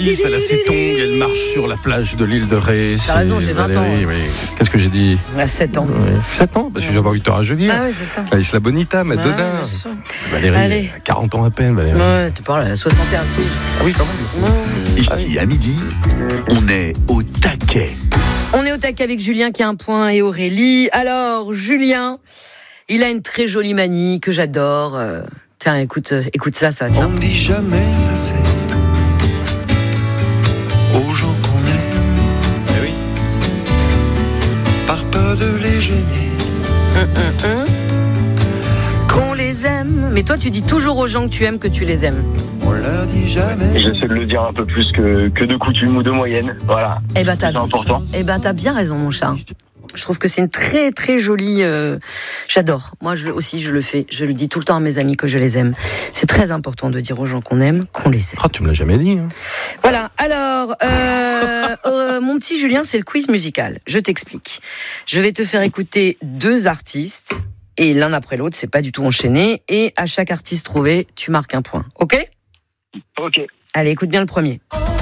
6, elle a ses tongs, elle marche sur la plage de l'île de Ré. T'as raison, j'ai 20 ans. Oui. Qu'est-ce que j'ai dit? 7 ans. Oui. 7 ans? Parce que j'ai avoir 8 ans à Jeunir. Ah oui, c'est ça. La Isla Bonita, Madonna. Valérie, Allez. 40 ans à peine, Valérie. Ouais, tu parles à 61 piges. Ah oui, quand même. Ici, à midi, on est au taquet. On est au taquet avec Julien qui a un point et Aurélie. Alors, Julien, il a une très jolie manie que j'adore. Tiens, écoute ça, ça va. On ne dit jamais assez aux gens qu'on aime. Eh oui. Par peur de les gêner. Qu'on les aime. Mais toi, tu dis toujours aux gens que tu aimes que tu les aimes. On leur dit jamais. J'essaie de le dire un peu plus que de coutume ou de moyenne. Voilà. Eh ben, C'est important. t'as bien raison, mon chat. Je trouve que c'est une très très jolie. J'adore. Moi aussi, je le fais. Je le dis tout le temps à mes amis que je les aime. C'est très important de dire aux gens qu'on aime, qu'on les aime. Ah, tu me l'as jamais dit. Hein. Voilà. Alors, mon petit Julien, c'est le quiz musical. Je t'explique. Je vais te faire écouter 2 artistes et l'un après l'autre. C'est pas du tout enchaîné. Et à chaque artiste trouvé, tu marques un point. Ok ? Ok. Allez, écoute bien le premier.